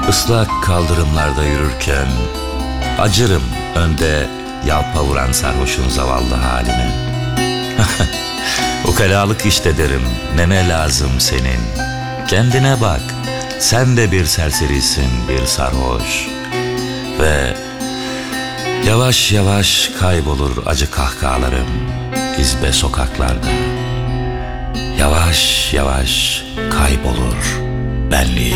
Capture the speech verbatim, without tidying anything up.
Islak kaldırımlarda yürürken acırım önde yalpa vuran sarhoşun zavallı haline. Ukalalık işte derim, neme lazım senin? Kendine bak, sen de bir serserisin, bir sarhoş. Ve yavaş yavaş kaybolur acı kahkahalarım izbe sokaklarda. Yavaş yavaş kaybolur benliğim.